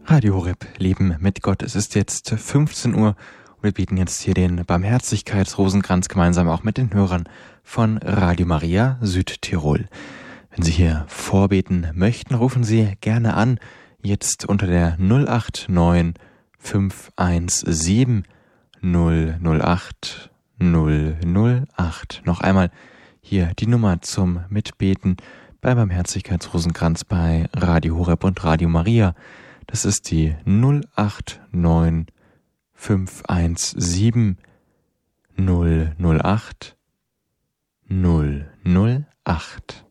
Radio Horeb, Leben mit Gott. Es ist jetzt 15 Uhr und wir beten jetzt hier den Barmherzigkeitsrosenkranz gemeinsam auch mit den Hörern von Radio Maria Südtirol. Wenn Sie hier vorbeten möchten, rufen Sie gerne an, jetzt unter der 089 517 008 008. Noch einmal hier die Nummer zum Mitbeten beim Barmherzigkeitsrosenkranz bei Radio Horeb und Radio Maria. Das ist die 089 517 008 008.